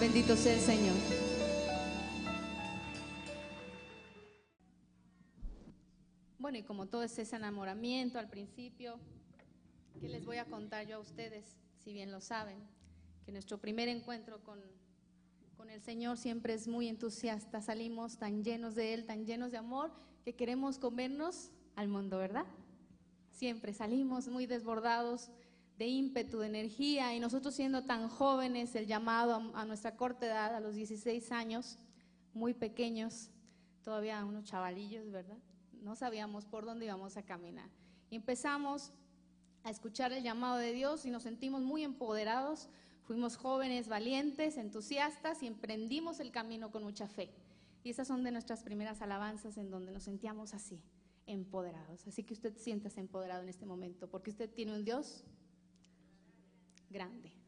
Bendito sea el Señor. Bueno, y como todo es ese enamoramiento al principio, ¿qué les voy a contar yo a ustedes? Si bien lo saben, que nuestro primer encuentro con el Señor siempre es muy entusiasta. Salimos tan llenos de Él, tan llenos de amor, que queremos comernos al mundo, ¿verdad? Siempre salimos muy desbordados de ímpetu, de energía, y nosotros siendo tan jóvenes, el llamado a nuestra corta edad, a los 16 años, muy pequeños, todavía unos chavalillos, ¿verdad? No sabíamos por dónde íbamos a caminar. Y empezamos a escuchar el llamado de Dios y nos sentimos muy empoderados. Fuimos jóvenes, valientes, entusiastas y emprendimos el camino con mucha fe. Y esas son de nuestras primeras alabanzas en donde nos sentíamos así, empoderados. Así que usted siéntase empoderado en este momento, porque usted tiene un Dios grande.